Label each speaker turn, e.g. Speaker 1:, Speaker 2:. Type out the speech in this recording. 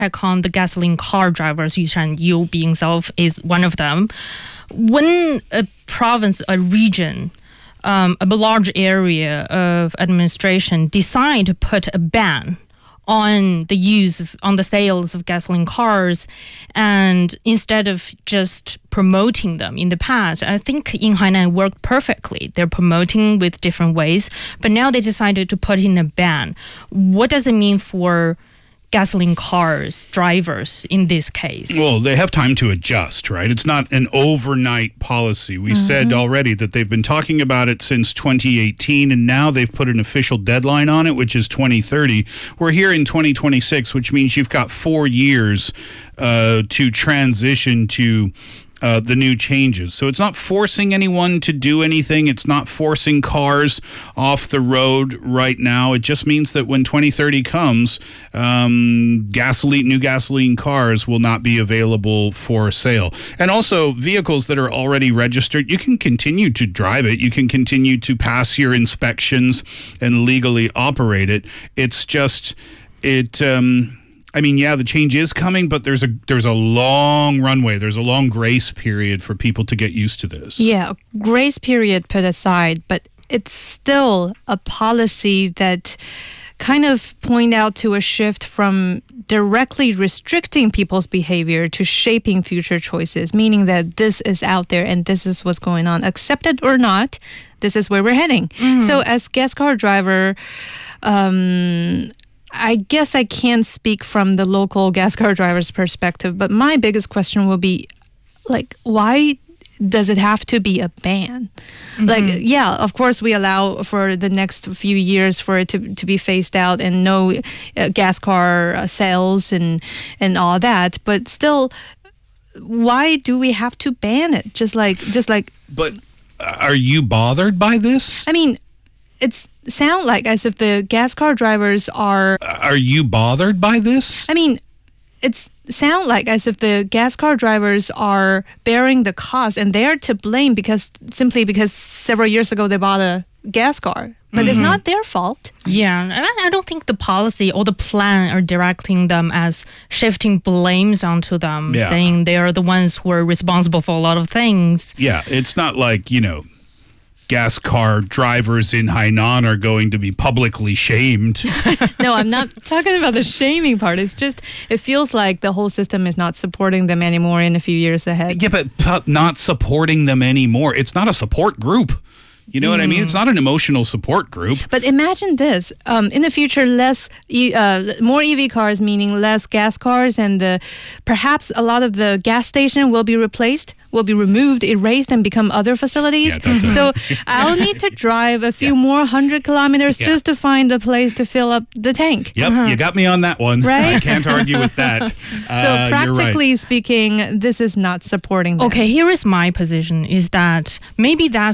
Speaker 1: icon, the gasoline car drivers, Yu Shan Yu being himself is one of them. When a province, a region, a large area of administration decide to put a ban on the sales of gasoline cars, and instead of just promoting them in the past, I think in Hainan worked perfectly. They're promoting with different ways, but now they decided to put in a ban. What does it mean for gasoline cars drivers in this case?
Speaker 2: Well, they have time to adjust, right? It's not an overnight policy. We said already that they've been talking about it since 2018, and now they've put an official deadline on it, which is 2030. We're here in 2026, which means you've got 4 years to transition to the new changes. So it's not forcing anyone to do anything. It's not forcing cars off the road right now. It just means that when 2030 comes, new gasoline cars will not be available for sale. And also, vehicles that are already registered, you can continue to drive it. You can continue to pass your inspections and legally operate it. It's just, the change is coming, but there's a long runway. There's a long grace period for people to get used to this.
Speaker 3: Yeah, grace period put aside, but it's still a policy that kind of point out to a shift from directly restricting people's behavior to shaping future choices, meaning that this is out there and this is what's going on. Accept it or not, this is where we're heading. So as gas car driver, I guess I can't speak from the local gas car driver's perspective, but my biggest question will be, why does it have to be a ban? Of course, we allow for the next few years for it to be phased out and no gas car sales and all that, but still, why do we have to ban it?
Speaker 2: But are you bothered by this?
Speaker 3: It's sound like as if the gas car drivers are...
Speaker 2: Are you bothered by this?
Speaker 3: It's sound like as if the gas car drivers are bearing the cost and they're to blame simply because several years ago they bought a gas car. But it's not their fault.
Speaker 1: Yeah, I don't think the policy or the plan are directing them as shifting blames onto them, saying they are the ones who are responsible for a lot of things.
Speaker 2: Yeah, it's not like, gas car drivers in Hainan are going to be publicly shamed.
Speaker 3: No, I'm not talking about the shaming part. It's just, it feels like the whole system is not supporting them anymore in a few years ahead.
Speaker 2: Yeah, but not supporting them anymore. It's not a support group. You know what I mean? It's not an emotional support group.
Speaker 3: But imagine this. In the future, more EV cars, meaning less gas cars, and perhaps a lot of the gas station will be replaced, will be removed, erased, and become other facilities. So I'll need to drive a few more 100 kilometers just to find a place to fill up the tank.
Speaker 2: Yep, you got me on that one.
Speaker 3: Right?
Speaker 2: I can't argue with that.
Speaker 3: So practically speaking, this is not supporting them.
Speaker 1: Okay, here is my position, is that maybe that's